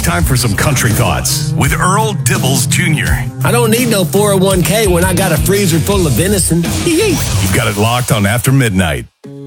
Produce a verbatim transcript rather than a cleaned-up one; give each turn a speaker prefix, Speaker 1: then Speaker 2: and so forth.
Speaker 1: time for some country thoughts with Earl Dibbles Junior
Speaker 2: I don't need no four oh one k when I got a freezer full of venison.
Speaker 1: You've got it locked on After Midnight.